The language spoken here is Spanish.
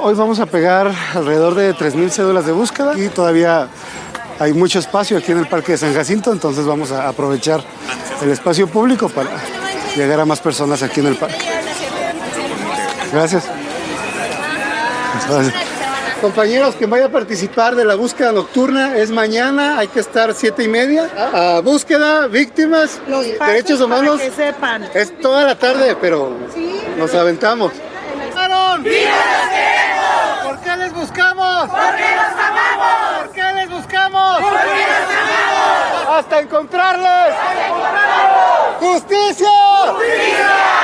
hoy vamos a pegar alrededor de 3,000 cédulas de búsqueda y todavía hay mucho espacio aquí en el Parque de San Jacinto, entonces vamos a aprovechar el espacio público para llegar a más personas aquí en el parque. Gracias. Gracias. Compañeros, quien vaya a participar de la búsqueda nocturna es mañana, hay que estar 7:30. Búsqueda, víctimas, derechos humanos. Para que sepan. Es toda la tarde, pero nos aventamos. ¡Viva los queremos! ¿Por qué les buscamos? ¡Porque los amamos! ¿Por qué les buscamos? ¡Porque los amamos! ¡Hasta encontrarles! ¡Hasta encontrarlos! ¡Justicia! ¡Justicia!